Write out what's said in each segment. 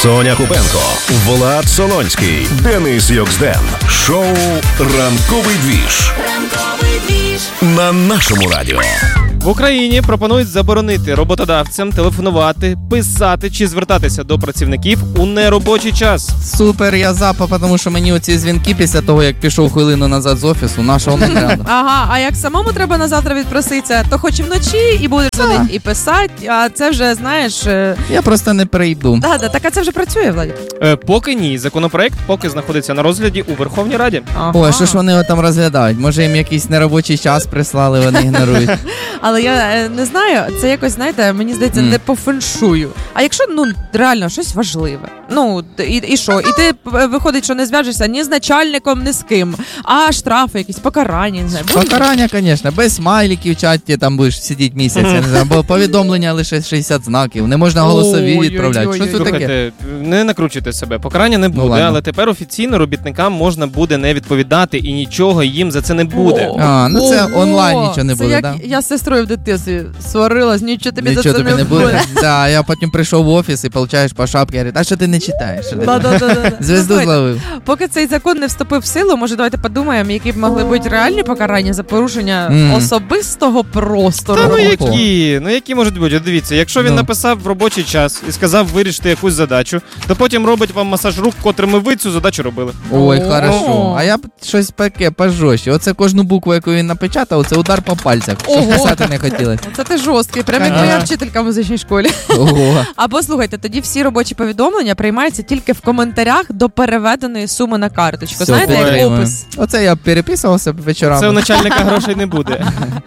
Соня Купенко, Влад Солонський, Денис Йоксден. Шоу «Ранковий двіж» на нашому радіо. В Україні пропонують заборонити роботодавцям телефонувати, писати чи звертатися до працівників у неробочий час. Супер, я за, тому що мені оці дзвінки після того, як пішов хвилину назад з офісу, нашого не треба. Ага, а як самому треба на завтра відпроситися, то хоч і вночі, і буде дзвонити, і писати, а це вже, знаєш... Я просто не прийду. Так, а це вже працює, Владі? Поки ні. Законопроект поки знаходиться на розгляді у Верховній Раді. Ага. Ой, що ж вони його там розглядають? Може їм якийсь неробочий час прислали, вони ігнорують. Але я не знаю, це якось, знаєте, мені здається, не по феншую. А якщо, реально, щось важливе, і що? І ти, виходить, що не зв'яжешся ні з начальником, ні з ким, а штрафи якісь, покарання, не знаю. Покарання, звісно, без смайликів в чаті, там будеш сидіти місяць, я не знаю, бо повідомлення лише 60 знаків, не можна голосові відправляти. Що це таке? Не накручуйте себе, покарання не буде, але тепер офіційно робітникам можна буде не відповідати і нічого їм за це не буде. Це онлайн нічого не буде, так? Я з сестрою в дитинстві сварилась, нічого тобі за це не буде. Так, я потім прийшов в офіс і получаєш по шапці, говорить, а що ти не читаєш? Звезду зловив. Поки цей закон не вступив в силу, може давайте подумаємо, які б могли бути реальні покарання за порушення особистого простору. Які можуть бути? Дивіться, якщо він написав в робочий час і сказав вирішити якусь задачу, то потім робить вам масаж рук, котрими ви цю задачу робили. Ой, хорошо. А я б щось таке пожорстче. Оце кожну букву, яку він напечатав, це удар по пальцях. Щоб писати не хотілося. Це ти жорсткий, прямо як моя вчителька в музичній школі. Ого. Або, слухайте, тоді всі робочі повідомлення приймаються тільки в коментарях до переведеної суми на карточку. Знаєте, як опис. Оце я переписувався вечорами. Це у начальника грошей не буде.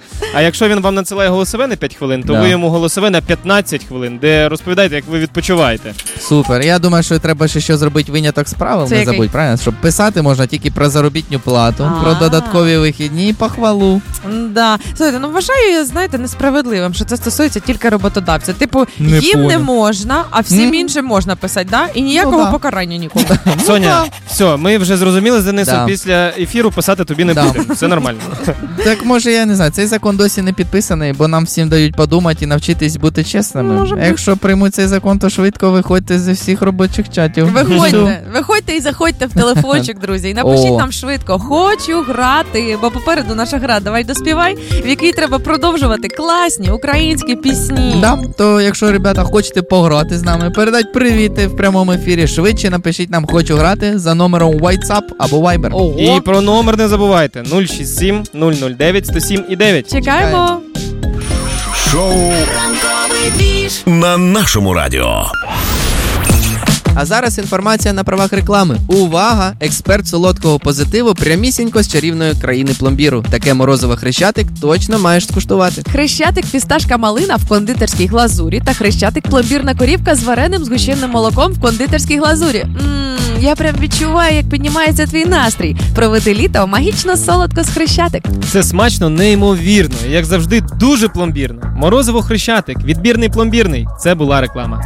А якщо він вам надсилає голосове на 5 хвилин, то ви йому голосове на 15 хвилин, де розповідаєте, як ви відпочиваєте. Супер. Я думаю, що треба ще зробити виняток з правил, не забудь, правильно? Щоб писати можна тільки про заробітню плату, про додаткові вихідні і похвалу. Да. Слухайте, вважаю, знаєте, несправедливим, що це стосується тільки роботодавця. Типу, їм не можна, а всім іншим можна писати, да? І ніякого покарання нікому. Соня, все, ми вже зрозуміли з Денисом, після ефіру писати тобі не буде. Все нормально. Так може, я не знаю, цей закон досі не підписаний, бо нам всім дають подумати і навчитись бути чесними. А якщо приймуть цей закон, то швидко виходьте зі всіх робочих чатів. Виходьте і заходьте в телефончик, друзі, і напишіть нам швидко: хочу грати, бо попереду наша гра «Давай доспівай», в якій треба продовжувати класні українські пісні. Да, то якщо, ребята, хочете пограти з нами, передати привіти в прямому ефірі, швидше напишіть нам «Хочу грати» за номером WhatsApp або Viber. І про номер не забувайте: 067 009 107 і 9. Чекаємо. Шоу «Ранковий двіж» на нашому радіо. А зараз інформація на правах реклами. Увага! Експерт солодкого позитиву прямісінько з чарівної країни пломбіру. Таке морозиво Хрещатик точно маєш скуштувати. Хрещатик фісташка малина в кондитерській глазурі та хрещатик пломбірна корівка з вареним згущеним молоком в кондитерській глазурі. Я прям відчуваю, як піднімається твій настрій. Проведи літо магічно солодко з Хрещатик. Це смачно неймовірно, як завжди дуже пломбірно. Морозиво Хрещатик, відбірний пломбірний. Це була реклама.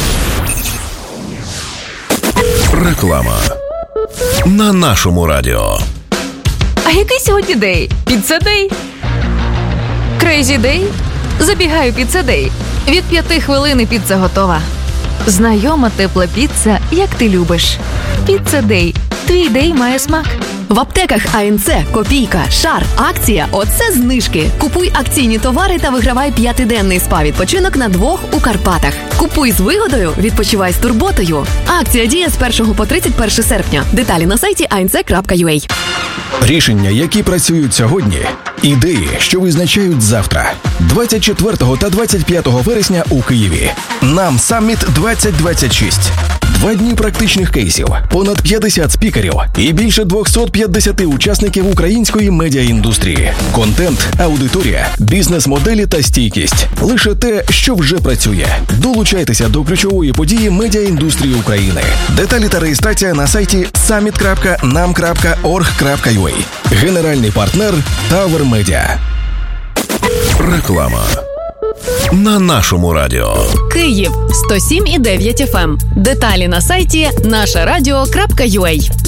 Реклама на нашому радіо. А який сьогодні день? Піцца-дей? Крейзі-дей? Забігаю піцца-дей. Від 5 хвилин і піца готова. Знайома тепла піца, як ти любиш. Піцца-дей. Твій дей має смак. В аптеках АНЦ, Копійка, Шар, акція «Оце знижки». Купуй акційні товари та вигравай 5-денний спа-відпочинок на 2 у Карпатах. Купуй з вигодою, відпочивай з турботою. Акція діє з 1 по 31 серпня. Деталі на сайті anc.ua. Рішення, які працюють сьогодні. Ідеї, що визначають завтра. 24 та 25 вересня у Києві. Нам Самміт 2026. 2 дні практичних кейсів, понад 50 спікерів і більше 250 учасників української медіаіндустрії. Контент, аудиторія, бізнес-моделі та стійкість. Лише те, що вже працює. Долучайтеся до ключової події медіаіндустрії України. Деталі та реєстрація на сайті summit.nam.org.ua. Генеральний партнер Tower Media. Реклама на нашому радіо. Київ 107,9 FM. Деталі на сайті нашарадіо.ua.